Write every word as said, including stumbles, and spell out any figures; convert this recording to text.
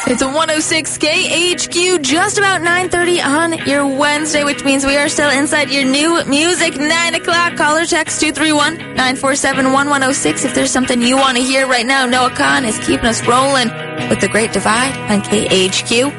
It's a one oh six K H Q, just about nine thirty on your Wednesday, which means we are still inside your new music. nine o'clock, call or text two three one, nine four seven, one one oh six if there's something you want to hear right now. Noah Kahan is keeping us rolling with The Great Divide on K H Q.